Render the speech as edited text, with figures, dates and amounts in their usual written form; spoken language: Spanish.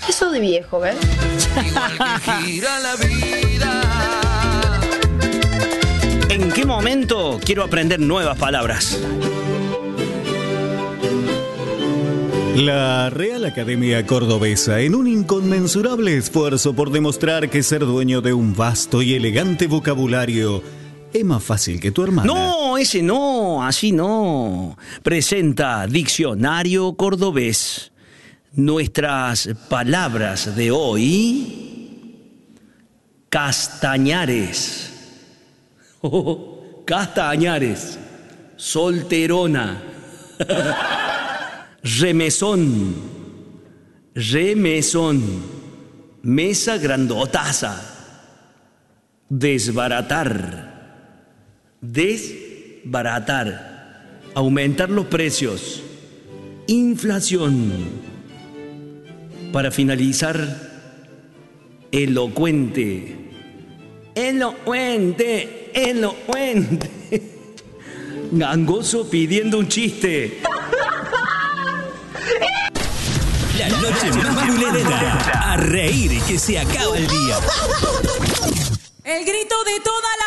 Eso de viejo, ¿ves? Igual que gira la vida. ¿En qué momento quiero aprender nuevas palabras? La Real Academia Cordobesa, en un inconmensurable esfuerzo por demostrar que ser dueño de un vasto y elegante vocabulario es más fácil que tu hermana. No, ese no, así no. Presenta Diccionario Cordobés. Nuestras palabras de hoy: castañares. Castañares. Solterona. Remesón. Remesón. Mesa grandotaza. Desbaratar. Desbaratar. Aumentar los precios. Inflación. Para finalizar, elocuente. Elocuente. Elocuente. Gangoso pidiendo un chiste. La noche más violenta. A reír que se acaba el día. El grito de toda la